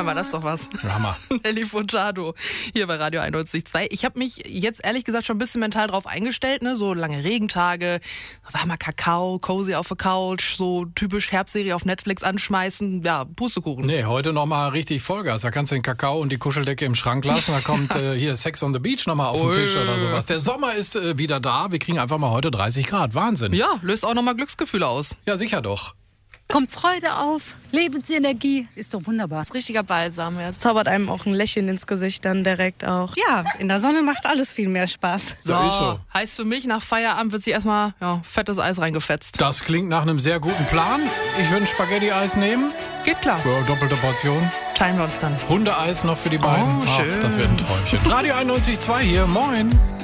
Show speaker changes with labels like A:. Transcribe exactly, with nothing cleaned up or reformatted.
A: Hammer, das ist doch was.
B: Hammer.
A: Nelly Furtado hier bei Radio einundneunzig Komma zwei. Ich habe mich jetzt ehrlich gesagt schon ein bisschen mental drauf eingestellt, ne? So lange Regentage, warmer Kakao, cozy auf der Couch, so typisch Herbstserie auf Netflix anschmeißen, ja, Pustekuchen.
B: Nee, heute nochmal richtig Vollgas. Da kannst du den Kakao und die Kuscheldecke im Schrank lassen. Da kommt äh, hier Sex on the Beach nochmal auf den Tisch oder sowas. Der Sommer ist äh, wieder da. Wir kriegen einfach mal heute dreißig Grad. Wahnsinn.
A: Ja, löst auch nochmal Glücksgefühle aus.
B: Ja, sicher doch.
C: Kommt Freude auf, Lebensenergie, ist doch wunderbar.
D: Das ist richtiger Balsam. Ja. Das zaubert einem auch ein Lächeln ins Gesicht dann direkt auch.
C: Ja, in der Sonne macht alles viel mehr Spaß.
A: So,
B: Ja, ist so.
A: Heißt für mich, nach Feierabend wird sich erstmal ja, fettes Eis reingefetzt.
B: Das klingt nach einem sehr guten Plan. Ich würde ein Spaghetti-Eis nehmen.
A: Geht klar.
B: Ja, doppelte Portion.
A: Teilen wir uns dann.
B: Hundeeis noch für die beiden.
A: Oh,
B: Ach,
A: schön.
B: das wäre ein Träumchen. Radio einundneunzig Komma zwei hier. Moin.